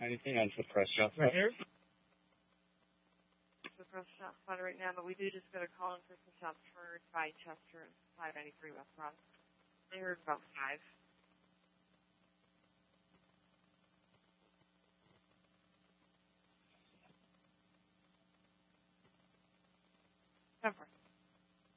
Anything on the press shot right here? The press shot spotted right now, but we do just got a call in for some shots heard by Chester and 593 West Broad. They heard about 5. Come for it.